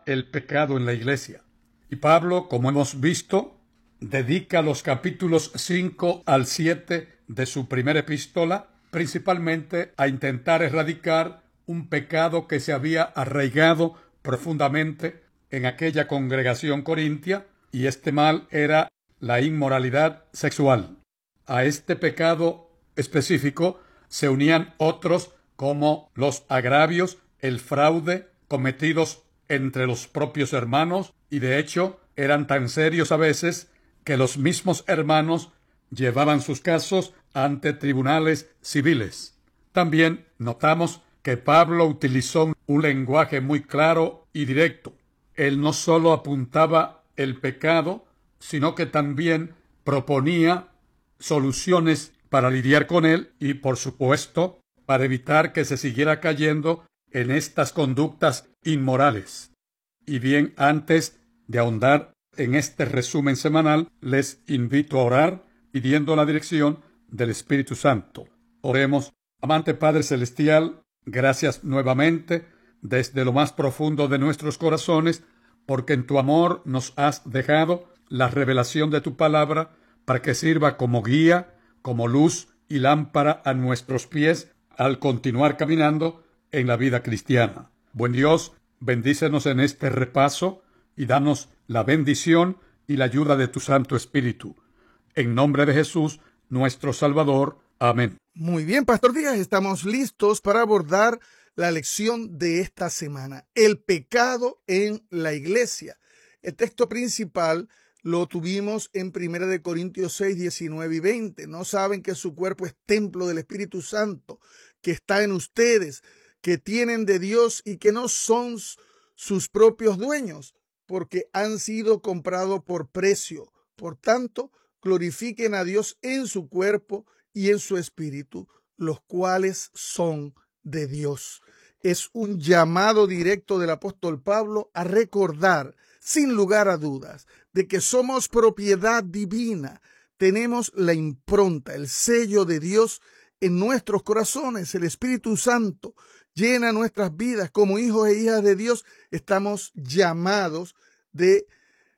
el pecado en la iglesia. Y Pablo, como hemos visto, dedica los capítulos 5 al 7 de su primera epístola principalmente a intentar erradicar un pecado que se había arraigado profundamente en aquella congregación corintia, y este mal era la inmoralidad sexual. A este pecado específico se unían otros como los agravios, el fraude cometidos entre los propios hermanos, y de hecho eran tan serios a veces que los mismos hermanos llevaban sus casos ante tribunales civiles. También notamos que Pablo utilizó un lenguaje muy claro y directo. Él no solo apuntaba el pecado, sino que también proponía soluciones para lidiar con él y, por supuesto, para evitar que se siguiera cayendo en estas conductas inmorales. Y bien, antes de ahondar en este resumen semanal, les invito a orar pidiendo la dirección del Espíritu Santo. Oremos. Amante Padre Celestial, gracias nuevamente desde lo más profundo de nuestros corazones, porque en tu amor nos has dejado la revelación de tu palabra para que sirva como guía, como luz y lámpara a nuestros pies al continuar caminando en la vida cristiana. Buen Dios, bendícenos en este repaso y danos la bendición y la ayuda de tu Santo Espíritu. En nombre de Jesús, nuestro Salvador. Amén. Muy bien, Pastor Díaz, estamos listos para abordar la lección de esta semana, el pecado en la iglesia. El texto principal lo tuvimos en 1 Corintios 6, 19 y 20. ¿No saben que su cuerpo es templo del Espíritu Santo, que está en ustedes, que tienen de Dios y que no son sus propios dueños, porque han sido comprados por precio? Por tanto, glorifiquen a Dios en su cuerpo y en su espíritu, los cuales son de Dios. Es un llamado directo del apóstol Pablo a recordar, sin lugar a dudas, de que somos propiedad divina. Tenemos la impronta, el sello de Dios en nuestros corazones. El Espíritu Santo llena nuestras vidas. Como hijos e hijas de Dios, estamos llamados de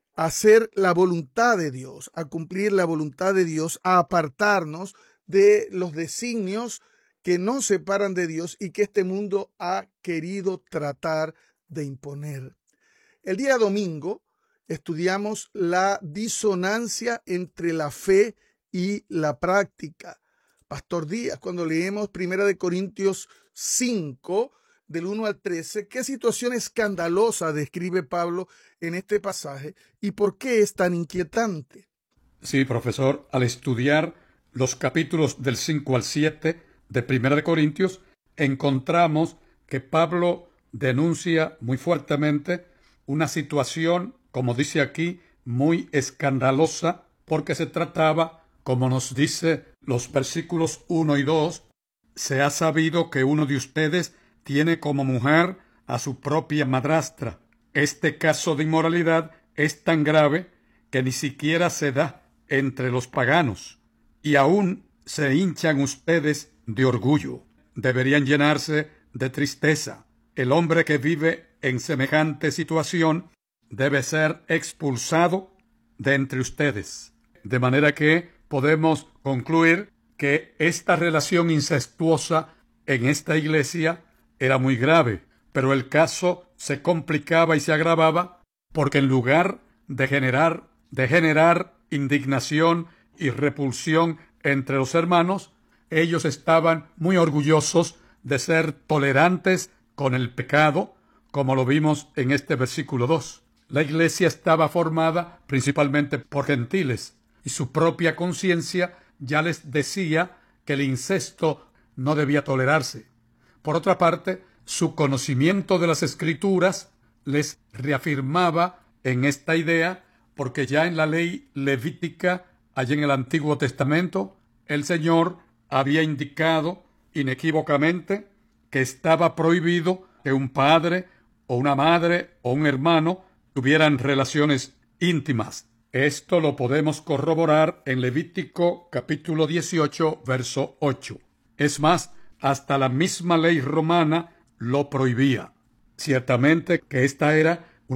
hacer la voluntad de Dios, a cumplir la voluntad de Dios, a apartarnos de los designios que nos separan de Dios y que este mundo ha querido tratar de imponer. El día domingo estudiamos la disonancia entre la fe y la práctica. Pastor Díaz, cuando leemos 1 Corintios 5, del 1 al 13, ¿qué situación escandalosa describe Pablo en este pasaje y por qué es tan inquietante? Sí, profesor, al estudiar los capítulos del 5 al 7 de 1 Corintios, encontramos que Pablo denuncia muy fuertemente una situación, como dice aquí, muy escandalosa, porque se trataba, como nos dice los versículos 1 y 2, se ha sabido que uno de ustedes tiene como mujer a su propia madrastra. Este caso de inmoralidad es tan grave que ni siquiera se da entre los paganos, y aún se hinchan ustedes de orgullo. Deberían llenarse de tristeza. El hombre que vive en semejante situación debe ser expulsado de entre ustedes. De manera que podemos concluir que esta relación incestuosa en esta iglesia era muy grave, pero el caso se complicaba y se agravaba porque en lugar de generar indignación y repulsión entre los hermanos, ellos estaban muy orgullosos de ser tolerantes con el pecado, como lo vimos en este versículo 2. La iglesia estaba formada principalmente por gentiles, y su propia conciencia ya les decía que el incesto no debía tolerarse. Por otra parte, su conocimiento de las Escrituras les reafirmaba en esta idea, porque ya en la ley levítica, allí en el Antiguo Testamento, el Señor había indicado inequívocamente que estaba prohibido que un padre o una madre o un hermano tuvieran relaciones íntimas. Esto lo podemos corroborar en Levítico capítulo 18, verso 8. Es más, hasta la misma ley romana lo prohibía. Ciertamente que esta era